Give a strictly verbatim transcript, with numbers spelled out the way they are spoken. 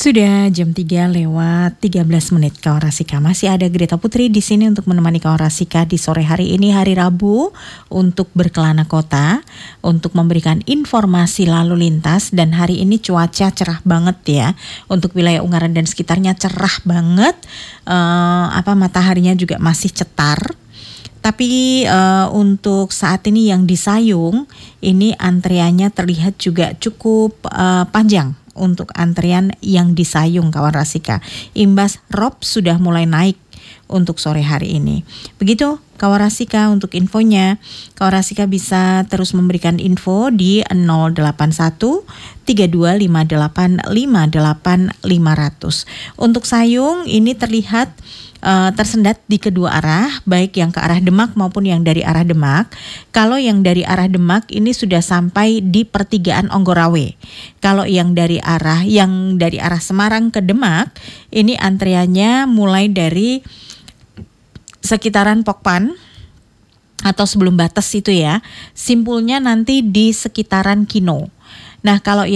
Sudah jam tiga lewat tiga belas menit Kawan Rasika. Masih ada Greta Putri di sini untuk menemani Kawan Rasika di sore hari ini, hari Rabu, untuk berkelana kota, untuk memberikan informasi lalu lintas. Dan hari ini cuaca cerah banget ya, untuk wilayah Ungaran dan sekitarnya cerah banget. Uh, apa mataharinya juga masih cetar. Tapi uh, untuk saat ini yang di Sayung, ini antriannya terlihat juga cukup uh, panjang. Untuk antrian yang di Sayung Kawan Rasika, imbas rob sudah mulai naik untuk sore hari ini. Begitu Kawan Rasika untuk infonya. Kawan Rasika bisa terus memberikan info di nol delapan satu tiga dua lima delapan lima delapan lima nol nol. Untuk Sayung ini terlihat Uh, tersendat di kedua arah, baik yang ke arah Demak maupun yang dari arah Demak. Kalau yang dari arah Demak ini sudah sampai di pertigaan Onggorawe. Kalau yang dari arah yang dari arah Semarang ke Demak, ini antriannya mulai dari sekitaran Pokpan atau sebelum batas itu ya. Simpulnya nanti di sekitaran Kino. Nah, kalau